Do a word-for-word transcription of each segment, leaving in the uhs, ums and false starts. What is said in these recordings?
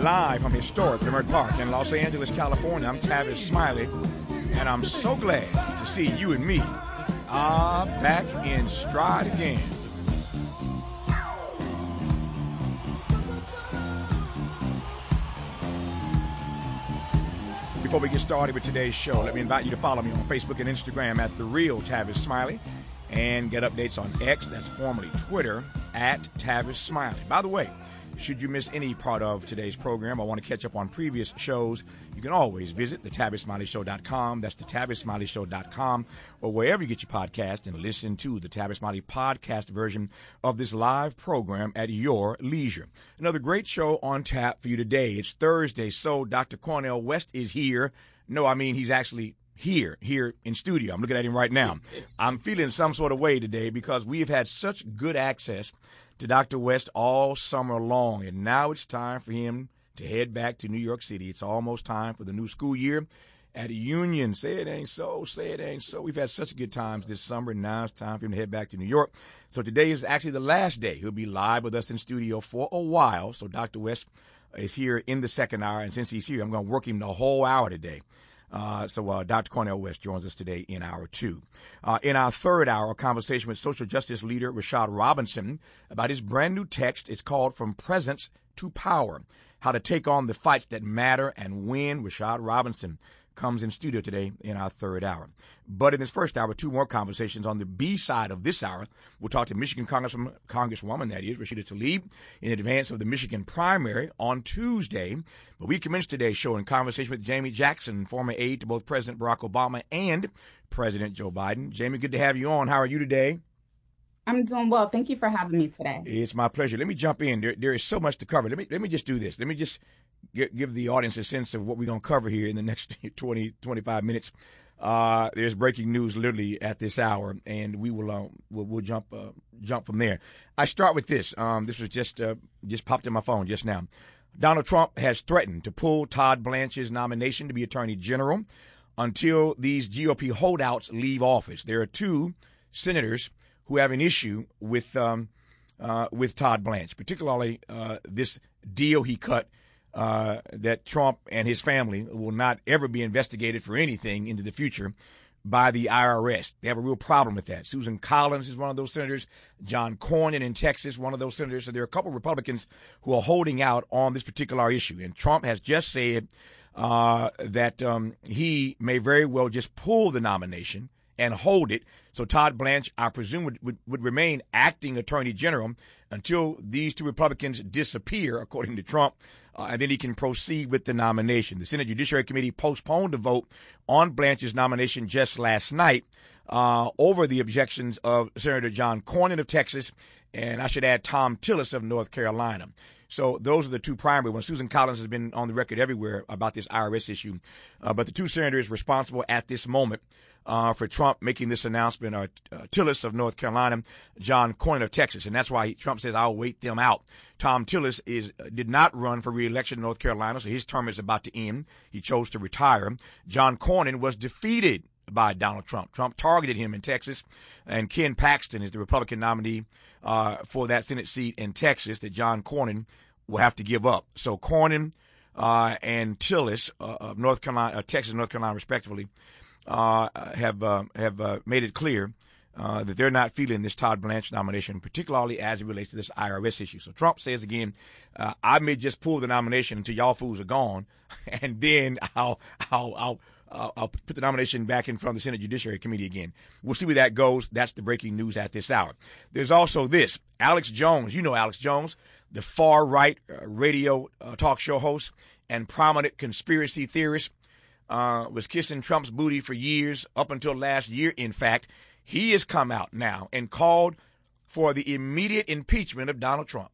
live from historic Leimert Park in Los Angeles, California. I'm Tavis Smiley, and I'm so glad to see you and me are back in stride again. Before we get started with today's show, let me invite you to follow me on Facebook and Instagram at The Real Tavis Smiley and get updates on X, that's formerly Twitter, at Tavis Smiley. By the way, should you miss any part of today's program or want to catch up on previous shows, you can always visit the tavis smiley show dot com. That's the tavis smiley show dot com, or wherever you get your podcast, and listen to the Tavis Smiley podcast version of this live program at your leisure. Another great show on tap for you today. It's Thursday, so Doctor Cornel West is here. No, I mean he's actually here, here in studio. I'm looking at him right now. I'm feeling some sort of way today because we've had such good access to Doctor West all summer long, and now it's time for him to head back to New York City. It's almost time for the new school year at Union. Say it ain't so, say it ain't so. We've had such good times this summer, and now it's time for him to head back to New York. So today is actually the last day. He'll be live with us in studio for a while. So Doctor West is here in the second hour, and since he's here, I'm going to work him the whole hour today. Uh, so uh, Doctor Cornel West joins us today in hour two. Uh, in our third hour, a conversation with social justice leader Rashad Robinson about his brand new text. It's called From Presence to Power, How to Take on the Fights That Matter and Win. Rashad Robinson comes in studio today in our third hour. But in this first hour, two more conversations on the B side of this hour. We'll talk to Michigan Congresswoman, Congresswoman that is, Rashida Tlaib, in advance of the Michigan primary on Tuesday. But we commence today's show in conversation with Jamie Jackson, former aide to both President Barack Obama and President Joe Biden. Jamie, good to have you on. How are you today? I'm doing well. Thank you for having me today. It's my pleasure. Let me jump in. There, there is so much to cover. Let me let me just do this. Let me just give, give the audience a sense of what we're going to cover here in the next twenty, twenty-five minutes. Uh, there's breaking news literally at this hour, and we will uh, we'll, we'll jump uh, jump from there. I start with this. Um, this was just uh, just popped in my phone just now. Donald Trump has threatened to pull Todd Blanche's nomination to be Attorney General until these G O P holdouts leave office. There are two senators who have an issue with um, uh, with Todd Blanche, particularly uh, this deal he cut uh, that Trump and his family will not ever be investigated for anything into the future by the I R S. They have a real problem with that. Susan Collins is one of those senators. John Cornyn in Texas, one of those senators. So there are a couple of Republicans who are holding out on this particular issue. And Trump has just said uh, that um, he may very well just pull the nomination and hold it. So Todd Blanche, I presume, would, would, would remain acting attorney general until these two Republicans disappear, according to Trump, uh, and then he can proceed with the nomination. The Senate Judiciary Committee postponed the vote on Blanche's nomination just last night uh, over the objections of Senator John Cornyn of Texas, and I should add Thom Tillis of North Carolina. So those are the two primary ones. Susan Collins has been on the record everywhere about this I R S issue, uh, but the two senators responsible at this moment Uh, for Trump making this announcement are uh, Tillis of North Carolina, John Cornyn of Texas, and that's why he, Trump says, I'll wait them out. Thom Tillis is uh, did not run for re-election in North Carolina, so his term is about to end. He chose to retire. John Cornyn was defeated by Donald Trump. Trump targeted him in Texas, and Ken Paxton is the Republican nominee uh, for that Senate seat in Texas that John Cornyn will have to give up. So Cornyn uh, and Tillis uh, of North Carolina, uh, Texas and North Carolina, respectively, Uh, have uh, have uh, made it clear uh, that they're not feeling this Todd Blanche nomination, particularly as it relates to this I R S issue. So Trump says again, uh, I may just pull the nomination until y'all fools are gone, and then I'll I'll I'll I'll, I'll put the nomination back in front of the Senate Judiciary Committee again. We'll see where that goes. That's the breaking news at this hour. There's also this: Alex Jones. You know Alex Jones, the far right uh, radio uh, talk show host and prominent conspiracy theorist. Uh, was kissing Trump's booty for years, up until last year, in fact. He has come out now and called for the immediate impeachment of Donald Trump.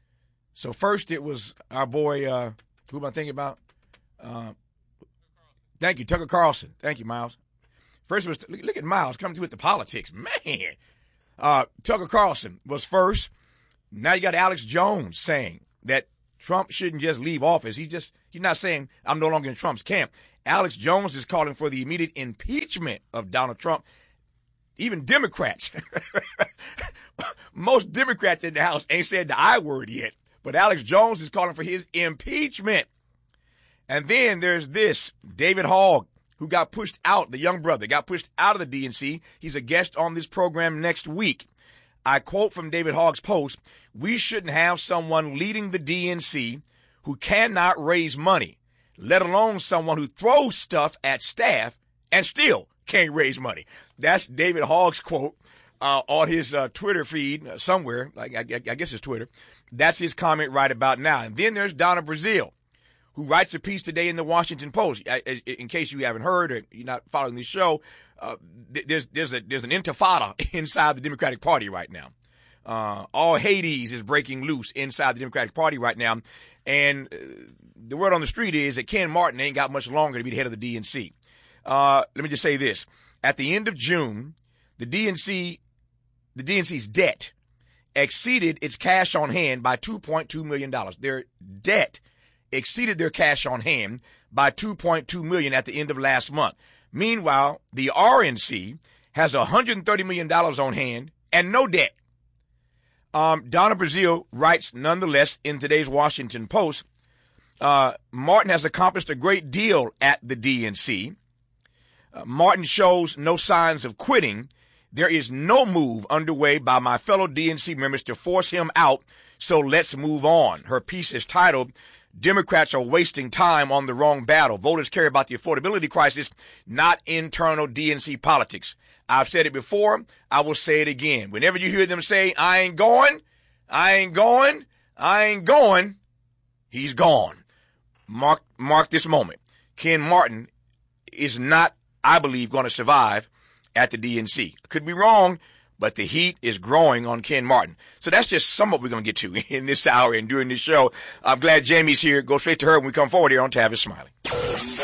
So first it was our boy, uh, who am I thinking about? Uh, thank you, Tucker Carlson. Thank you, Miles. First it was, look, look at Miles coming through with the politics. Man, uh, Tucker Carlson was first. Now you got Alex Jones saying that Trump shouldn't just leave office. He just, he's not saying I'm no longer in Trump's camp. Alex Jones is calling for the immediate impeachment of Donald Trump. Even Democrats, most Democrats in the House ain't said the I word yet, But Alex Jones is calling for his impeachment. And then there's this, David Hogg, who got pushed out, the young brother, got pushed out of the D N C. He's a guest on this program next week. I quote from David Hogg's post, "We shouldn't have someone leading the D N C who cannot raise money, let alone someone who throws stuff at staff and still can't raise money." That's David Hogg's quote uh, on his uh, Twitter feed uh, somewhere. Like I, I guess it's Twitter. That's his comment right about now. And then there's Donna Brazile, who writes a piece today in the Washington Post. In case you haven't heard or you're not following this show, uh, there's there's a there's an intifada inside the Democratic Party right now. Uh, all Hades is breaking loose inside the Democratic Party right now, and uh, the word on the street is that Ken Martin ain't got much longer to be the head of the D N C. Uh, let me just say this: at the end of June, the D N C, the D N C's debt exceeded its cash on hand by two point two million dollars. Their debt exceeded their cash on hand by two point two million dollars at the end of last month. Meanwhile, the R N C has one hundred thirty million dollars on hand and no debt. Um, Donna Brazile writes, nonetheless, in today's Washington Post, uh, Martin has accomplished a great deal at the D N C. Uh, Martin shows no signs of quitting. There is no move underway by my fellow D N C members to force him out, so let's move on. Her piece is titled, "Democrats are wasting time on the wrong battle. Voters care about the affordability crisis, not internal D N C politics." I've said it before. I will say it again. Whenever you hear them say, I ain't going, I ain't going, I ain't going, he's gone. Mark, mark this moment. Ken Martin is not, I believe, going to survive at the D N C. Could be wrong, but the heat is growing on Ken Martin. So that's just some of what we're going to get to in this hour and during this show. I'm glad Jamie's here. Go straight to her when we come forward here on Tavis Smiley.